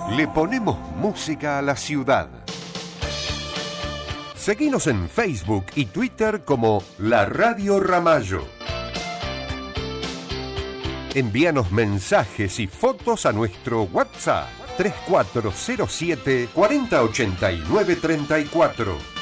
Le ponemos música a la ciudad. Seguinos en Facebook y Twitter como La Radio Ramallo. Envíanos mensajes y fotos a nuestro WhatsApp 3407 4089 34.